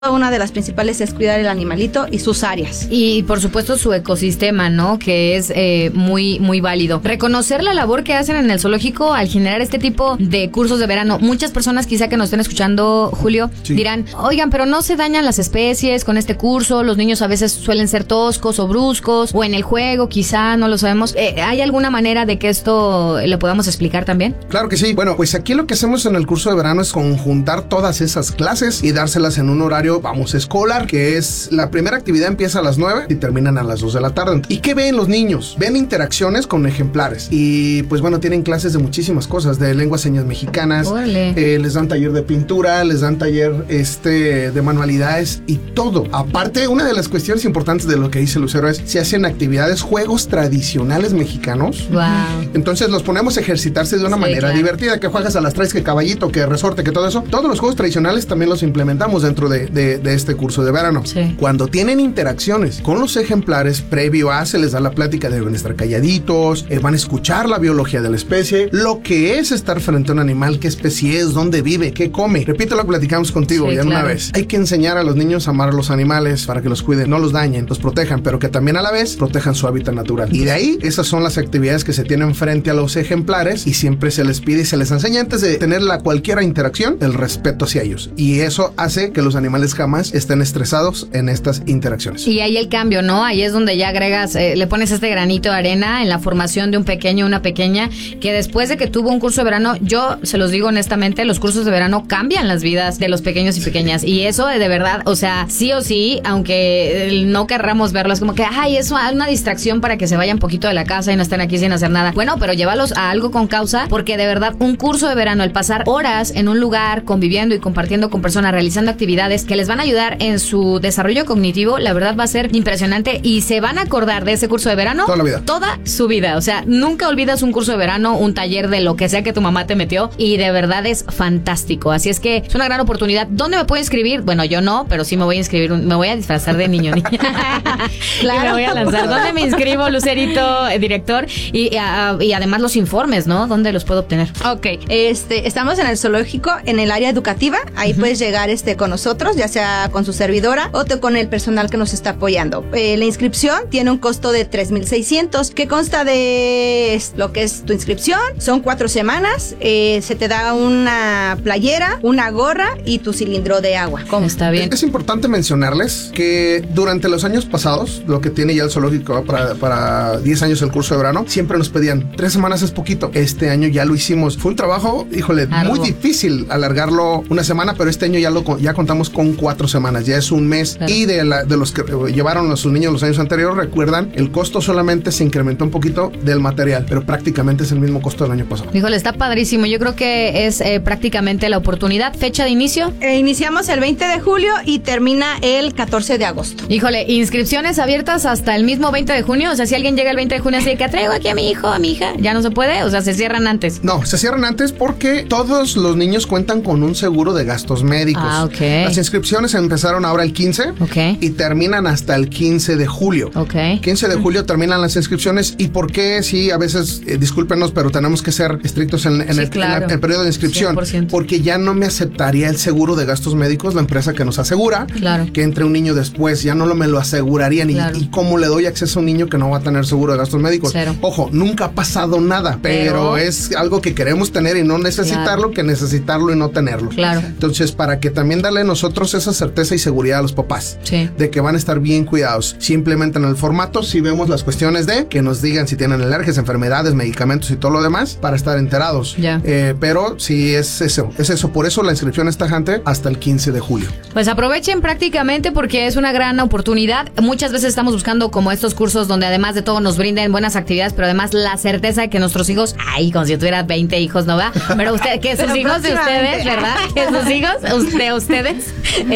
Una de las principales es cuidar el animalito y sus áreas. Y por supuesto su ecosistema, ¿no? Que es muy, muy válido. Reconocer la labor que hacen en el zoológico al generar este tipo de cursos de verano. Muchas personas quizá que nos estén escuchando, Julio, dirán, oigan, pero no se dañan las especies con este curso, los niños a veces suelen ser toscos o bruscos, o en el juego quizá, no lo sabemos. ¿Hay alguna manera de que esto lo podamos explicar también? Claro que sí. Bueno, pues aquí lo que hacemos en el curso de verano es conjuntar todas esas clases y dárselas en un horario, vamos, escolar, que es la primera actividad empieza a las 9 y terminan a las 2 de la tarde. ¿Y qué ven los niños? Ven interacciones con ejemplares y pues bueno, tienen clases de muchísimas cosas, de lenguas señas mexicanas, les dan taller de pintura, les dan taller de manualidades y todo. Aparte, una de las cuestiones importantes de lo que dice Lucero es, se hacen actividades, juegos tradicionales mexicanos. Wow. Entonces los ponemos a ejercitarse de una manera divertida, que juegas a las traes, que caballito, que resorte, que todo eso. Todos los juegos tradicionales también los implementamos dentro de este curso de verano. Sí. Cuando tienen interacciones con los ejemplares, previo a, se les da la plática, deben estar calladitos, van a escuchar la biología de la especie, lo que es estar frente a un animal, qué especie es, dónde vive, qué come. Repito lo que platicamos contigo ya una vez. Hay que enseñar a los niños a amar a los animales para que los cuiden, no los dañen, los protejan, pero que también a la vez protejan su hábitat natural. Y de ahí, esas son las actividades que se tienen frente a los ejemplares y siempre se les pide y se les enseña antes de tener cualquier interacción, el respeto hacia ellos. Y eso hace que los animales jamás estén estresados en estas interacciones. Y ahí el cambio, ¿no? Ahí es donde ya agregas, le pones este granito de arena en la formación de un pequeño, una pequeña, que después de que tuvo un curso de verano, yo se los digo honestamente, los cursos de verano cambian las vidas de los pequeños y pequeñas. Y eso de verdad, o sea, sí o sí, aunque no querramos verlo, es como que, ay, es una distracción para que se vayan poquito de la casa y no estén aquí sin hacer nada. Bueno, pero llévalos a algo con causa, porque de verdad un curso de verano, el pasar horas en un lugar conviviendo y compartiendo con personas, realizando actividades que les van a ayudar en su desarrollo cognitivo, la verdad va a ser impresionante y se van a acordar de ese curso de verano toda la vida, toda su vida. O sea, nunca olvidas un curso de verano, un taller de lo que sea que tu mamá te metió, y de verdad es fantástico. Así es que es una gran oportunidad. ¿Dónde me puedo inscribir? Bueno, yo no, pero sí me voy a inscribir, me voy a disfrazar de niño. Claro. Y me voy a lanzar. ¿Dónde me inscribo, Lucerito, director? Y además los informes, ¿no? ¿Dónde los puedo obtener? Ok, estamos en el zoológico, en el área educativa. Ahí puedes llegar con nosotros, ya sea con su servidora o con el personal que nos está apoyando. La inscripción tiene un costo de 3,600, que consta de lo que es tu inscripción. Son 4 semanas. Se te da una playera, una gorra y tu cilindro de agua. ¿Cómo? Está bien. Es importante mencionarles que durante los años pasados, lo que tiene ya el zoológico para 10 años el curso de verano, siempre nos pedían 3 semanas es poquito. Este año ya lo hicimos. Fue un trabajo, híjole, muy difícil alargarlo una semana, pero este año ya contamos con 4 semanas. Ya es un mes. Claro. Y de los que llevaron a sus niños los años anteriores, recuerdan, el costo solamente se incrementó un poquito del material, pero prácticamente es el mismo costo del año pasado. Híjole, está padrísimo. Yo creo que es prácticamente la oportunidad. ¿Fecha de inicio? Iniciamos el 20 de julio y termina el 14 de agosto. Híjole, inscripciones abiertas hasta el mismo 20 de junio. O sea, si alguien llega el 20 de junio así de que traigo aquí a mi hijo, a mi hija, ¿ya no se puede? O sea, ¿se cierran antes? No, se cierran antes porque todos los niños cuentan con un seguro de gastos médicos. Ah, ok. Las inscripciones empezaron ahora el 15 y terminan hasta el 15 de julio. 15 de julio terminan las inscripciones. ¿Y por qué? Sí, a veces, discúlpenos, pero tenemos que ser estrictos en el periodo de inscripción. 100%. Porque ya no me aceptaría el seguro de gastos médicos, la empresa que nos asegura que entre un niño después, ya no me lo asegurarían. ¿Y cómo le doy acceso a un niño que no va a tener seguro de gastos médicos? Cero. Ojo, nunca ha pasado nada, pero es algo que queremos tener y no necesitarlo, que necesitarlo y no tenerlo. Claro. Entonces, para que también darle a nosotros esa certeza y seguridad a los papás de que van a estar bien cuidados. Simplemente en el formato, si vemos las cuestiones de que nos digan si tienen alergias, enfermedades, medicamentos y todo lo demás, para estar enterados. Pero sí es eso. Por eso la inscripción es tajante hasta el 15 de julio. Pues aprovechen prácticamente porque es una gran oportunidad. Muchas veces estamos buscando como estos cursos donde además de todo nos brinden buenas actividades, pero además la certeza de que nuestros hijos, como si yo tuviera 20 hijos, ¿no va? Pero que sus hijos de ustedes, ¿verdad? Que sus hijos de ustedes,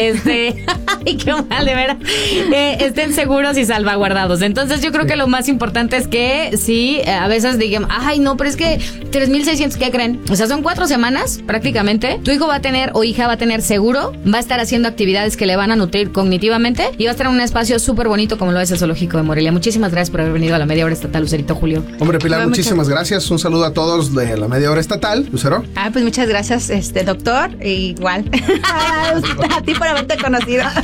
ay, qué mal, de veras, estén seguros y salvaguardados. Entonces yo creo que lo más importante es que sí, a veces digan, ay, no, pero es que 3,600, ¿qué creen? O sea, son 4 semanas prácticamente. Tu hijo va a tener o hija va a tener seguro, va a estar haciendo actividades que le van a nutrir cognitivamente y va a estar en un espacio súper bonito como lo es el Zoológico de Morelia. Muchísimas gracias por haber venido a la Media Hora Estatal, Lucerito, Julio. Hombre, Pilar, muchísimas gracias. Un saludo a todos de la Media Hora Estatal. Lucero. Pues muchas gracias, doctor. Igual. A ti por haberte conocido.